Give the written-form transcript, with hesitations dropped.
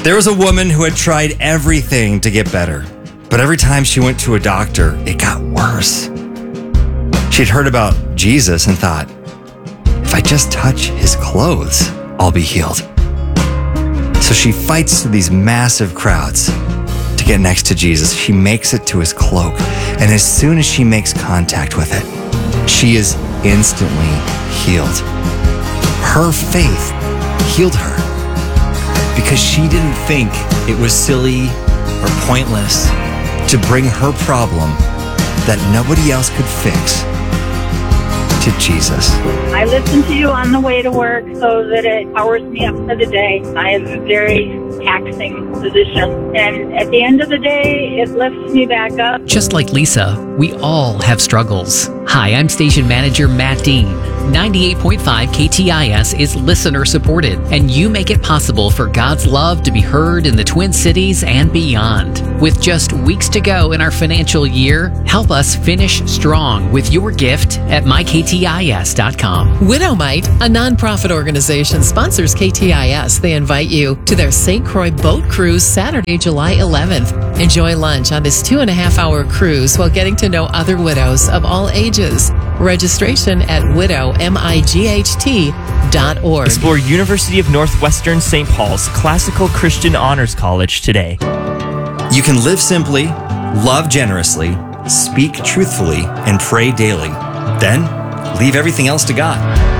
There was a woman who had tried everything to get better, but every time she went to a doctor, it got worse. She'd heard about Jesus and thought, if I just touch his clothes, I'll be healed. So she fights through these massive crowds to get next to Jesus. She makes it to his cloak, and as soon as she makes contact with it, she is instantly healed. Her faith healed her because she didn't think it was silly or pointless to bring her problem that nobody else could fix to Jesus. I listen to you on the way to work so that it powers me up for the day. I have a very taxing position, and at the end of the day, it lifts me back up. Just like Lisa, we all have struggles. Hi, I'm station manager Matt Dean. 98.5 KTIS is listener supported, and you make it possible for God's love to be heard in the Twin Cities and beyond. With just weeks to go in our financial year, help us finish strong with your gift at myktis.com. Widowmite, a nonprofit organization, sponsors KTIS. They invite you to their St. Croix boat cruise Saturday, July 11th. Enjoy lunch on this 2.5-hour cruise while getting to know other widows of all ages. Registration at widowmight.org. Explore University of Northwestern St. Paul's Classical Christian Honors College today. You can live simply, love generously, speak truthfully, and pray daily. Then, leave everything else to God.